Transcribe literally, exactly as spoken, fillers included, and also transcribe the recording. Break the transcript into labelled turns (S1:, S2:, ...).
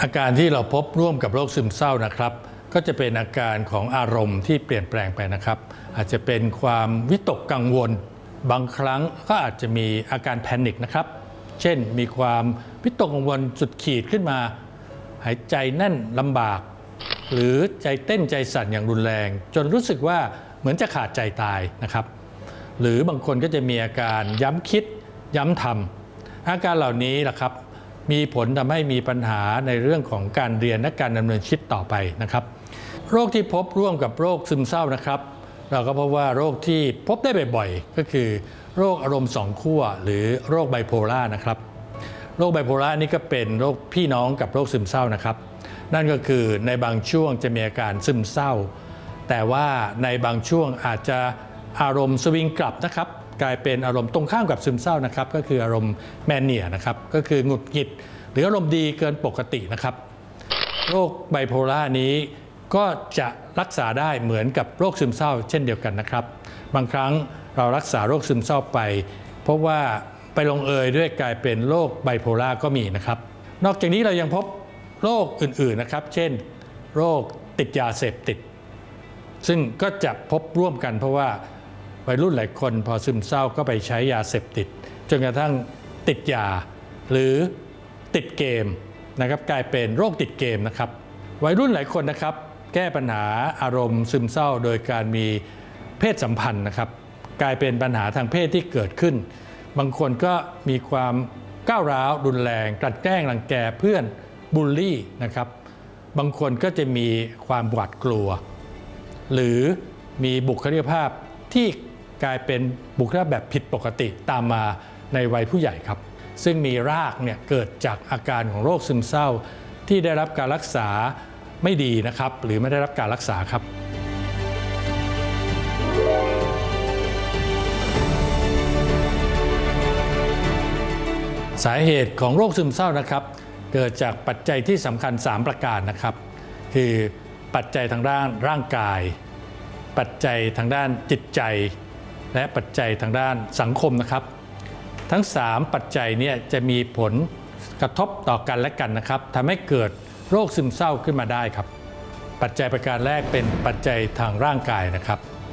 S1: อาการที่เราพบร่วมกับโรคซึมเศร้านะครับก็จะเป็นอาการของอารมณ์ที่เปลี่ยนแปลงไปนะครับอาจจะเป็นความวิตกกังวลบางครั้งก็อาจจะมีอาการแพนิคนะครับเช่นมีความวิตกกังวลสุดขีดขึ้นมาหายใจแน่นลำบากหรือใจเต้นใจสั่นอย่างรุนแรงจนรู้สึกว่าเหมือนจะขาดใจตายนะครับหรือบางคนก็จะมีอาการย้ำคิดย้ำทำอาการเหล่านี้ล่ะครับมีผลทำให้มีปัญหาในเรื่องของการเรียนและการดำเนินชีวิตต่อไปนะครับโรคที่พบร่วมกับโรคซึมเศร้านะครับเราก็พบว่าโรคที่พบได้บ่อยๆก็คือโรคอารมณ์สองขั้วหรือโรคไบโพล่านะครับโรคไบโพล่านี่ก็เป็นโรคพี่น้องกับโรคซึมเศร้านะครับนั่นก็คือในบางช่วงจะมีอาการซึมเศร้าแต่ว่าในบางช่วงอาจจะอารมณ์สวิงกลับนะครับกลายเป็นอารมณ์ตรงข้ามกับซึมเศร้านะครับก็คืออารมณ์แมเนียนะครับก็คือหงุดหงิดหรืออารมณ์ดีเกินปกตินะครับโรคไบโพล่านี้ก็จะรักษาได้เหมือนกับโรคซึมเศร้าเช่นเดียวกันนะครับบางครั้งเรารักษาโรคซึมเศร้าไปเพราะว่าไปลงเอยด้วยกลายเป็นโรคไบโพล่าก็มีนะครับนอกจากนี้เรายังพบโรคอื่นๆนะครับเช่นโรคติดยาเสพติดซึ่งก็จะพบร่วมกันเพราะว่าวัยรุ่นหลายคนพอซึมเศร้าก็ไปใช้ยาเสพติดจนกระทั่งติดยาหรือติดเกมนะครับกลายเป็นโรคติดเกมนะครับวัยรุ่นหลายคนนะครับแก้ปัญหาอารมณ์ซึมเศร้าโดยการมีเพศสัมพันธ์นะครับกลายเป็นปัญหาทางเพศที่เกิดขึ้นบางคนก็มีความก้าวร้าวรุนแรงกลั่นแกล้งรังแกเพื่อนบูลลี่นะครับบางคนก็จะมีความหวาดกลัวหรือมีบุคลิกภาพที่กลายเป็นบุคลิกภาพแบบผิดปกติตามมาในวัยผู้ใหญ่ครับซึ่งมีรากเนี่ยเกิดจากอาการของโรคซึมเศร้าที่ได้รับการรักษาไม่ดีนะครับหรือไม่ได้รับการรักษาครับสาเหตุของโรคซึมเศร้านะครับเกิดจากปัจจัยที่สำคัญสามประการนะครับคือปัจจัยทางด้านร่างกายปัจจัยทางด้านจิตใจและปัจจัยทางด้านสังคมนะครับทั้งสามปัจจัยนี้จะมีผลกระทบต่อกันและกันนะครับทำให้เกิดโรคซึมเศร้าขึ้นมาได้ครับปัจจัยประการแรกเป็นปัจจัยทางร่างกายนะครับ